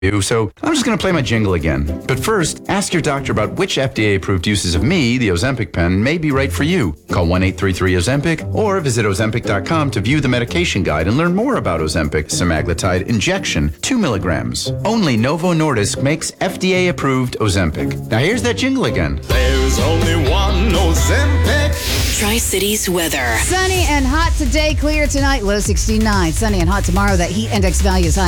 So I'm just going to play my jingle again. But first, ask your doctor about which FDA-approved uses of me, the Ozempic pen, may be right for you. Call 1-833-OZEMPIC or visit Ozempic.com to view the medication guide and learn more about Ozempic semaglutide injection, 2 milligrams. Only Novo Nordisk makes FDA-approved Ozempic. Now here's that jingle again. There's only one Ozempic. Tri-Cities weather. Sunny and hot today, clear tonight, low 69. Sunny and hot tomorrow, that heat index value is high.